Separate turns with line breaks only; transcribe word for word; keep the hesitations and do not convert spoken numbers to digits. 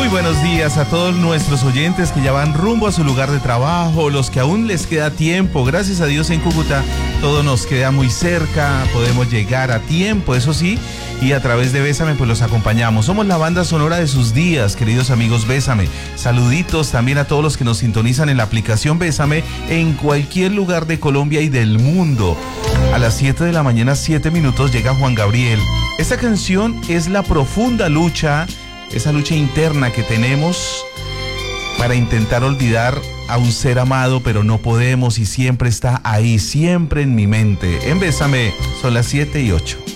Muy buenos días a todos nuestros oyentes que ya van rumbo a su lugar de trabajo, los que aún les queda tiempo. Gracias a Dios en Cúcuta todo nos queda muy cerca, podemos llegar a tiempo, eso sí, y a través de Bésame pues los acompañamos. Somos la banda sonora de sus días, queridos amigos Bésame. Saluditos también a todos los que nos sintonizan en la aplicación Bésame en cualquier lugar de Colombia y del mundo. A las siete de la mañana, siete minutos, llega Juan Gabriel. Esta canción es la profunda lucha, esa lucha interna que tenemos para intentar olvidar a un ser amado, pero no podemos y siempre está ahí, siempre en mi mente. En Bésame son las siete y ocho.